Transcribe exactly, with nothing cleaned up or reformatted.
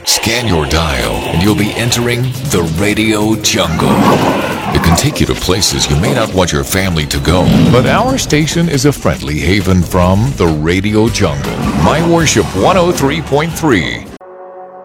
Scan your dial and you'll be entering the radio jungle. It can take you to places you may not want your family to go. But our station is a friendly haven from the radio jungle. My Worship one oh three point three.